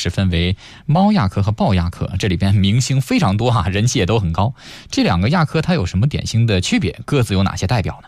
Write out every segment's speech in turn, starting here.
是分为猫亚科和豹亚科，这里边明星非常多人气也都很高。这两个亚科它有什么典型的区别？各自有哪些代表呢？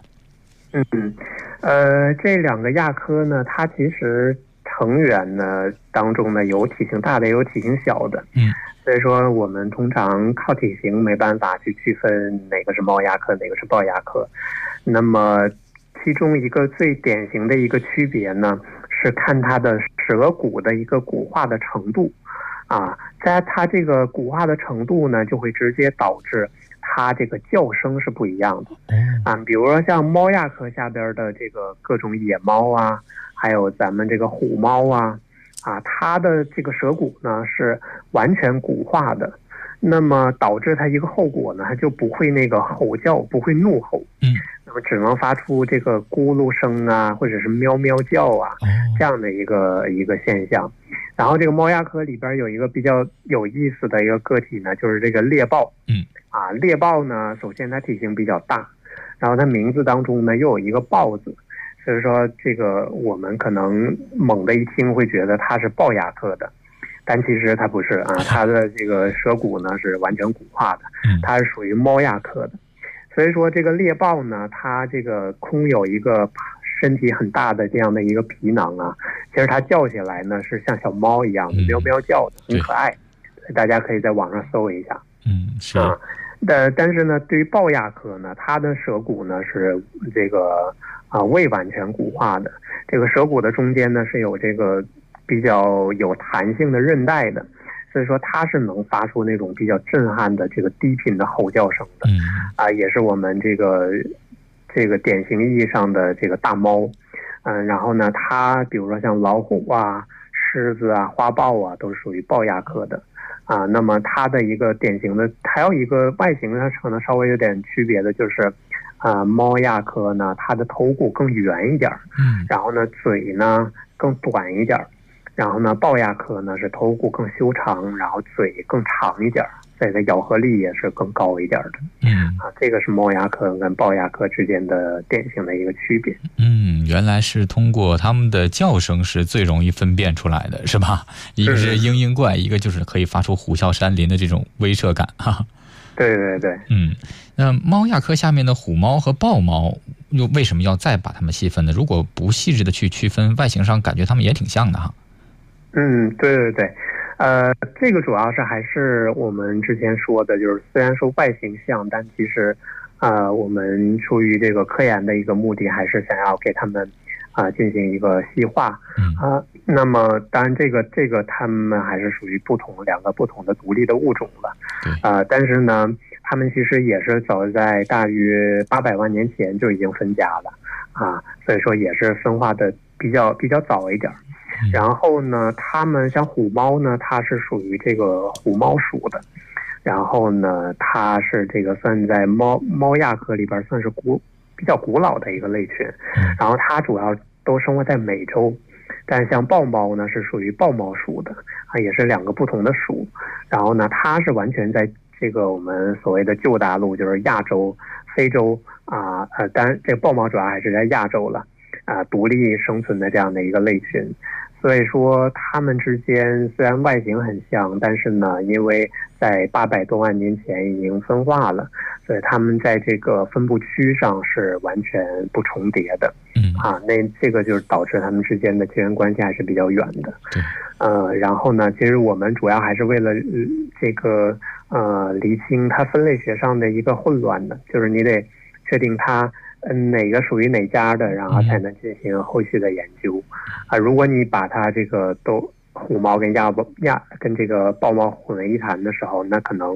这两个亚科呢，它其实成员呢当中呢有体型大的，也有体型小的。所以说我们通常靠体型没办法去区分哪个是猫亚科，哪个是豹亚科。那么其中一个最典型的一个区别呢，是看它的舌骨的一个骨化的程度在它这个骨化的程度呢，就会直接导致它这个叫声是不一样的比如说像猫亚科下边的这个各种野猫还有咱们这个虎猫它的这个舌骨呢是完全骨化的，那么导致它一个后果呢，它就不会那个吼叫，不会怒吼，那么只能发出这个咕噜声或者是喵喵叫这样的一个现象。然后这个猫亚科里边有一个比较有意思的一个个体呢，就是这个猎豹。猎豹呢，首先它体型比较大，然后它名字当中呢又有一个豹字，所以说这个我们可能猛的一听会觉得它是豹亚科的，但其实它不是它的这个舌骨呢是完全骨化的，它是属于猫亚科的。所以说这个猎豹呢，它这个空有一个身体很大的这样的一个皮囊其实它叫起来呢是像小猫一样的喵喵叫的，很可爱，大家可以在网上搜一下。 是但是呢，对于豹亚科呢，它的舌骨呢是这个未完全骨化的，这个舌骨的中间呢是有这个比较有弹性的韧带的，所以说它是能发出那种比较震撼的这个低频的吼叫声的也是我们这个典型意义上的这个大猫。然后呢，它比如说像老虎狮子花豹都是属于豹亚科的那么它的一个典型的还有一个外形上可能稍微有点区别的就是猫亚科呢，它的头骨更圆一点然后呢嘴呢更短一点，然后呢豹亚科呢是头骨更修长，然后嘴更长一点，所以它咬合力也是更高一点的这个是猫亚科跟豹亚科之间的典型的一个区别。 原来是通过它们的叫声是最容易分辨出来的，是吧？一个是嘤嘤怪，一个就是可以发出虎啸山林的这种威慑感对对对。 那猫亚科下面的虎猫和豹猫又为什么要再把它们细分呢？如果不细致的去区分，外形上感觉它们也挺像的对对对。这个主要是还是我们之前说的，就是虽然说外形像，但其实我们出于这个科研的一个目的，还是想要给他们进行一个细化那么当然这个他们还是属于两个不同的独立的物种了但是呢他们其实也是早在大约800万年前就已经分家了所以说也是分化的比较早一点。然后呢他们像虎猫呢，它是属于这个虎猫属的，然后呢它是这个算在猫亚科里边算是比较古老的一个类群，然后它主要都生活在美洲。但像豹猫呢是属于豹猫属的也是两个不同的属。然后呢它是完全在这个我们所谓的旧大陆，就是亚洲、非洲当然这个豹猫主要还是在亚洲了独立生存的这样的一个类群。所以说它们之间虽然外形很像，但是呢因为在800多万年前已经分化了，所以它们在这个分布区上是完全不重叠的那这个就是导致它们之间的亲缘关系还是比较远的然后呢其实我们主要还是为了这个厘清它分类学上的一个混乱的，就是你得确定它哪个属于哪家的，然后才能进行后续的研究如果你把它这个都虎猫跟跟这个豹猫混为一谈的时候，那可能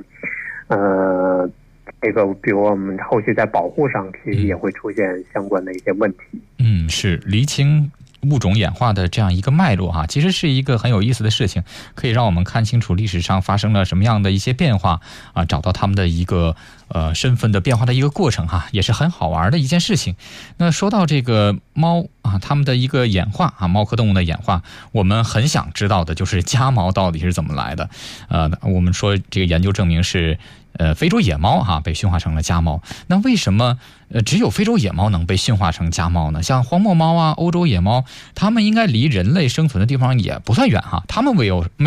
这个比如我们后续在保护上其实也会出现相关的一些问题是厘清物种演化的这样一个脉络其实是一个很有意思的事情，可以让我们看清楚历史上发生了什么样的一些变化找到他们的一个身份的变化的一个过程也是很好玩的一件事情。那说到这个猫它们的一个演化猫科动物的演化，我们很想知道的就是家猫到底是怎么来的我们说这个研究证明是非洲野猫被驯化成了家猫。那为什么只有非洲野猫能被驯化成家猫呢？像荒漠猫欧洲野猫，它们应该离人类生存的地方也不算远它们没有